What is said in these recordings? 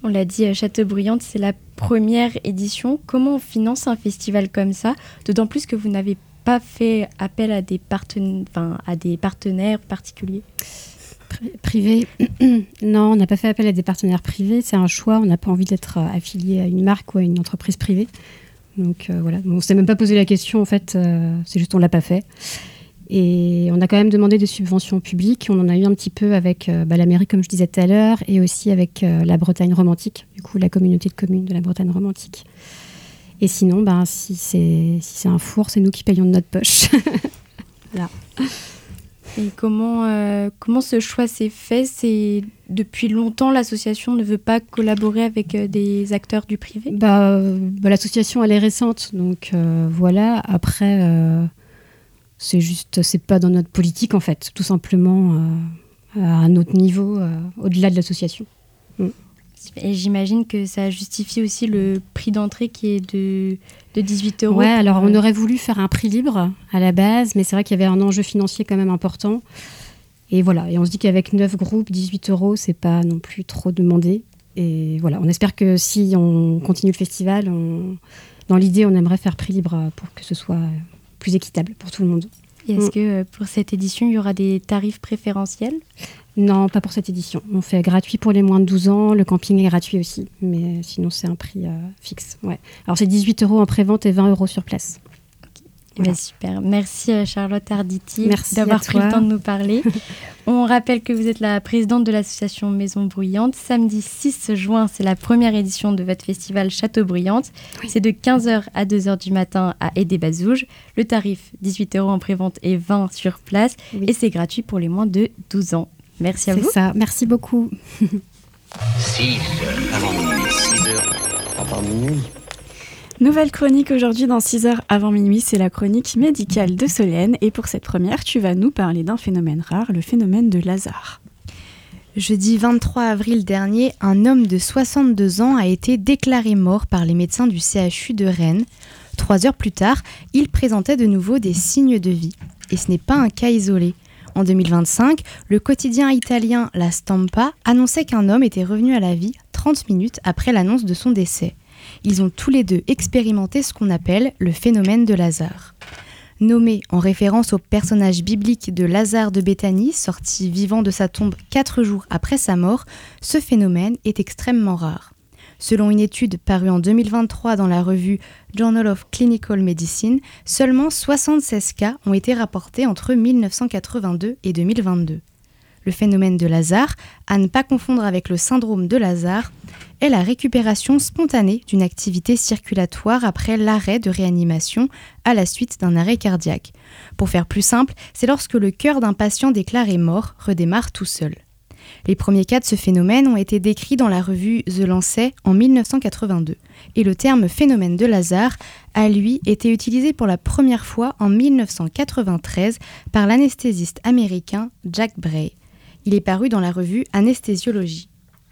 On l'a dit, Châteaubriand, c'est la première édition. Comment on finance un festival comme ça? D'autant plus que vous n'avez pas fait appel à des partenaires particuliers. Privés. Non, on n'a pas fait appel à des partenaires privés. C'est un choix. On n'a pas envie d'être affilié à une marque ou à une entreprise privée. Donc voilà. On ne s'est même pas posé la question, en fait. C'est juste on ne l'a pas fait. Et on a quand même demandé des subventions publiques. On en a eu un petit peu avec la mairie, comme je disais tout à l'heure, et aussi avec la Bretagne romantique, du coup la communauté de communes de la Bretagne romantique. Et sinon, si c'est un four, c'est nous qui payons de notre poche. Voilà. Et comment ce choix s'est fait? C'est depuis longtemps l'association ne veut pas collaborer avec des acteurs du privé? L'association elle est récente, donc voilà. Après. C'est pas dans notre politique en fait, tout simplement à un autre niveau, au-delà de l'association. Et j'imagine que ça justifie aussi le prix d'entrée qui est de 18 €. Ouais, alors on aurait voulu faire un prix libre à la base, mais c'est vrai qu'il y avait un enjeu financier quand même important. Et voilà, et on se dit qu'avec 9 groupes, 18 €, c'est pas non plus trop demandé. Et voilà, on espère que si on continue le festival, dans l'idée, on aimerait faire prix libre pour que ce soit plus équitable pour tout le monde. Et est-ce que pour cette édition, il y aura des tarifs préférentiels? Non, pas pour cette édition. On fait gratuit pour les moins de 12 ans, le camping est gratuit aussi, mais sinon c'est un prix fixe. Ouais. Alors c'est 18 € en pré-vente et 20 € sur place. Voilà. Super. Merci Charlotte Arditi d'avoir pris le temps de nous parler. On rappelle que vous êtes la présidente de l'association Maison Bruyante. Samedi 6 juin, c'est la première édition de votre festival Châteaubriand. Oui. C'est de 15h à 2h du matin à Aidé-Bazouges. Le tarif, 18 € en prévente et 20 sur place. Oui. Et c'est gratuit pour les moins de 12 ans. Merci à vous. C'est ça. Merci beaucoup. 6h avant minuit, 6h avant minuit. Nouvelle chronique aujourd'hui dans 6h avant minuit, c'est la chronique médicale de Solène. Et pour cette première, tu vas nous parler d'un phénomène rare, le phénomène de Lazare. Jeudi 23 avril dernier, un homme de 62 ans a été déclaré mort par les médecins du CHU de Rennes. 3 heures plus tard, il présentait de nouveau des signes de vie. Et ce n'est pas un cas isolé. En 2025, le quotidien italien La Stampa annonçait qu'un homme était revenu à la vie 30 minutes après l'annonce de son décès. Ils ont tous les deux expérimenté ce qu'on appelle le phénomène de Lazare. Nommé en référence au personnage biblique de Lazare de Béthanie, sorti vivant de sa tombe 4 jours après sa mort, ce phénomène est extrêmement rare. Selon une étude parue en 2023 dans la revue Journal of Clinical Medicine, seulement 76 cas ont été rapportés entre 1982 et 2022. Le phénomène de Lazare, à ne pas confondre avec le syndrome de Lazare, est la récupération spontanée d'une activité circulatoire après l'arrêt de réanimation à la suite d'un arrêt cardiaque. Pour faire plus simple, c'est lorsque le cœur d'un patient déclaré mort redémarre tout seul. Les premiers cas de ce phénomène ont été décrits dans la revue The Lancet en 1982, et le terme phénomène de Lazare a lui été utilisé pour la première fois en 1993 par l'anesthésiste américain Jack Bray. Il est paru dans la revue Anesthésiologie.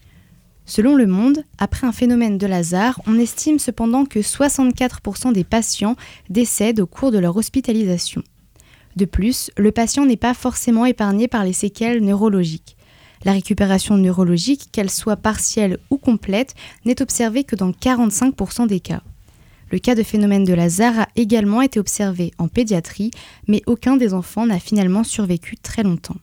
Selon Le Monde, après un phénomène de Lazare, on estime cependant que 64% des patients décèdent au cours de leur hospitalisation. De plus, le patient n'est pas forcément épargné par les séquelles neurologiques. La récupération neurologique, qu'elle soit partielle ou complète, n'est observée que dans 45% des cas. Le cas de phénomène de Lazare a également été observé en pédiatrie, mais aucun des enfants n'a finalement survécu très longtemps.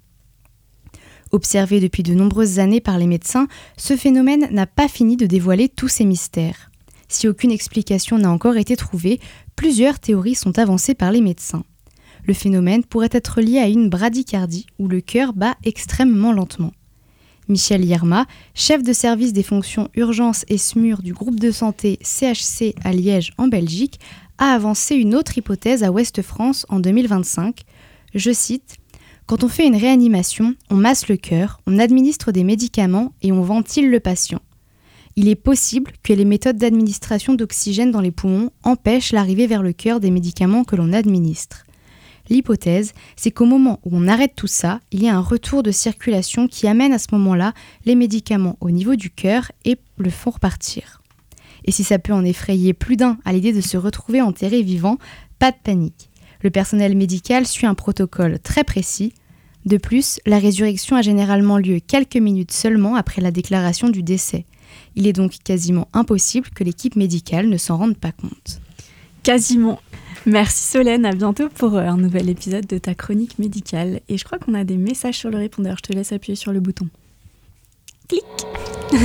Observé depuis de nombreuses années par les médecins, ce phénomène n'a pas fini de dévoiler tous ses mystères. Si aucune explication n'a encore été trouvée, plusieurs théories sont avancées par les médecins. Le phénomène pourrait être lié à une bradycardie où le cœur bat extrêmement lentement. Michel Yerma, chef de service des fonctions urgences et SMUR du groupe de santé CHC à Liège en Belgique, a avancé une autre hypothèse à Ouest France en 2025. Je cite: « Quand on fait une réanimation, on masse le cœur, on administre des médicaments et on ventile le patient. Il est possible que les méthodes d'administration d'oxygène dans les poumons empêchent l'arrivée vers le cœur des médicaments que l'on administre. L'hypothèse, c'est qu'au moment où on arrête tout ça, il y a un retour de circulation qui amène à ce moment-là les médicaments au niveau du cœur et le font repartir. Et si ça peut en effrayer plus d'un à l'idée de se retrouver enterré vivant, pas de panique. Le personnel médical suit un protocole très précis. De plus, la résurrection a généralement lieu quelques minutes seulement après la déclaration du décès. Il est donc quasiment impossible que l'équipe médicale ne s'en rende pas compte. Quasiment. Merci Solène, à bientôt pour un nouvel épisode de ta chronique médicale. Et je crois qu'on a des messages sur le répondeur, je te laisse appuyer sur le bouton. Clic. Le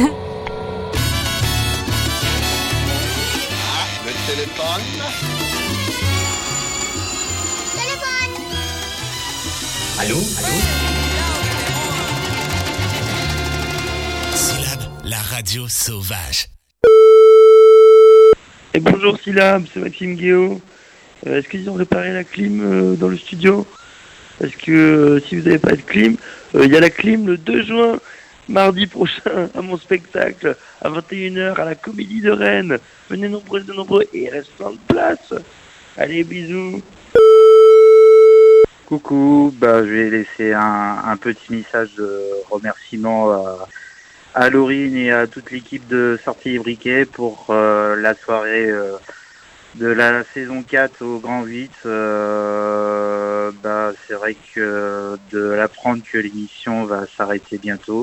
téléphone. Allô? Syllab, la radio sauvage. Et bonjour Syllab, c'est Maxime Guéot. Est-ce qu'ils ont réparé la clim dans le studio? Parce que si vous n'avez pas de clim, il y a la clim le 2 juin, mardi prochain, à mon spectacle, à 21h, à la Comédie de Rennes. Venez nombreux, et il reste plein de place. Allez, bisous. Coucou, je vais laisser un petit message de remerciement à Laurine et à toute l'équipe de Sortie et Briquet pour la soirée de la saison 4 au Grand 8. C'est vrai que de l'apprendre que l'émission va s'arrêter bientôt,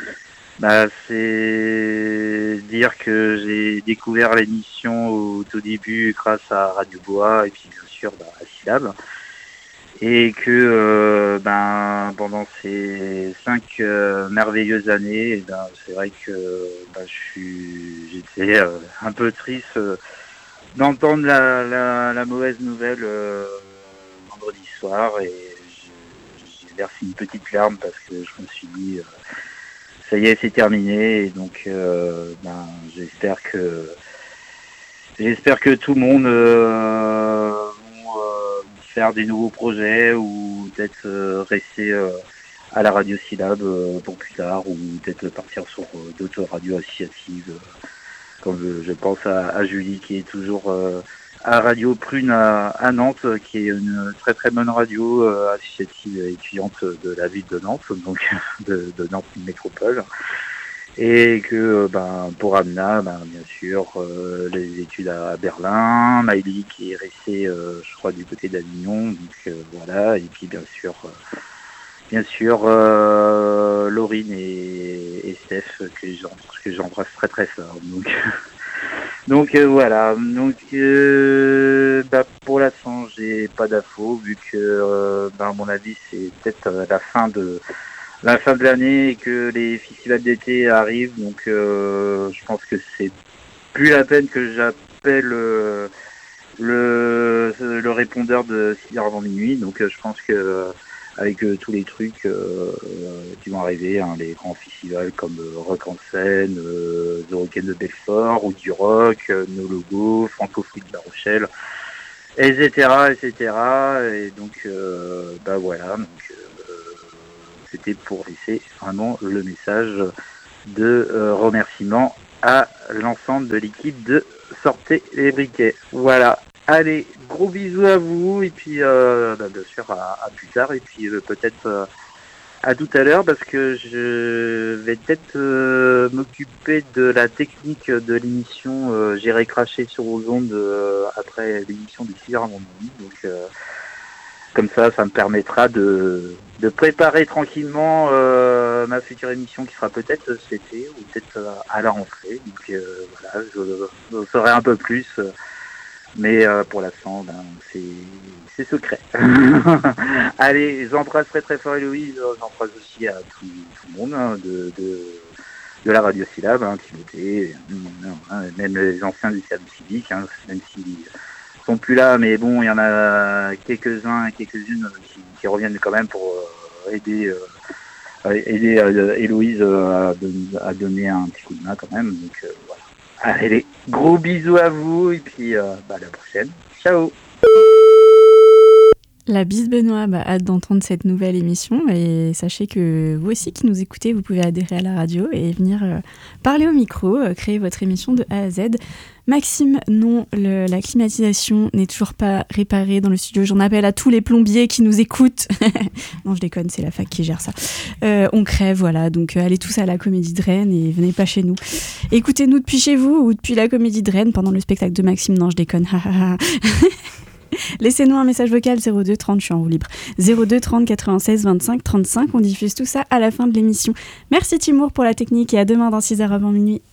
c'est dire que j'ai découvert l'émission au tout début grâce à Radio Bois et puis bien sûr à Syllab. Et que pendant ces 5 merveilleuses années, c'est vrai que j'étais un peu triste d'entendre la mauvaise nouvelle vendredi soir, et j'ai versé une petite larme parce que je me suis dit ça y est, c'est terminé. Et donc j'espère que tout le monde faire des nouveaux projets ou peut-être rester à la radio Syllab pour plus tard, ou peut-être partir sur d'autres radios associatives, comme je pense à Julie qui est toujours à Radio Prune à Nantes, qui est une très très bonne radio associative étudiante de la ville de Nantes, donc de Nantes Métropole. Et que pour Amna, bien sûr, les études à Berlin, Maïli qui est restée, je crois, du côté d'Avignon, donc voilà, et puis bien sûr Laurine et Steph que j'embrasse très très fort. Donc voilà, pour l'instant j'ai pas d'infos, vu que à mon avis c'est peut-être la fin de l'année et que les festivals d'été arrivent, donc je pense que c'est plus la peine que j'appelle le répondeur de 6h avant minuit. Donc je pense que avec tous les trucs qui vont arriver, les grands festivals comme Rock en scène, The Weekend de Belfort, ou du Rock, Nos Logos, Francofoot de La Rochelle, etc. Et donc voilà, c'était pour laisser vraiment le message de remerciement à l'ensemble de l'équipe de Sortez les Briquets. Voilà. Allez, gros bisous à vous, et puis bien sûr à plus tard, et puis peut-être à tout à l'heure, parce que je vais peut-être m'occuper de la technique de l'émission. J'irai cracher sur vos ondes après l'émission du 6h avant minuit, donc comme ça me permettra de préparer tranquillement ma future émission qui sera peut-être cet été ou peut-être à la rentrée. Donc voilà, je saurai un peu plus, mais pour l'instant, c'est secret. Allez, j'embrasse très très fort Héloïse, j'embrasse aussi à tout le monde de la radio Syllab, Timothée, même les anciens du service civique, même s'ils sont plus là, mais bon, il y en a quelques-uns et quelques-unes qui reviennent quand même pour aider Héloïse à donner un petit coup de main quand même. Donc voilà. Allez, gros bisous à vous, et puis à la prochaine. Ciao. La bise Benoît, hâte d'entendre cette nouvelle émission, et sachez que vous aussi qui nous écoutez, vous pouvez adhérer à la radio et venir parler au micro, créer votre émission de A à Z. Maxime, non, la climatisation n'est toujours pas réparée dans le studio. J'en appelle à tous les plombiers qui nous écoutent. Non, je déconne, c'est la fac qui gère ça. On crève, voilà, donc allez tous à la Comédie de Rennes et venez pas chez nous. Écoutez-nous depuis chez vous ou depuis la Comédie de Rennes pendant le spectacle de Maxime. Non, je déconne. Laissez-nous un message vocal 02 30, je suis en roue libre. 02 30 96 25 35. On diffuse tout ça à la fin de l'émission. Merci Timour pour la technique et à demain dans 6h avant minuit.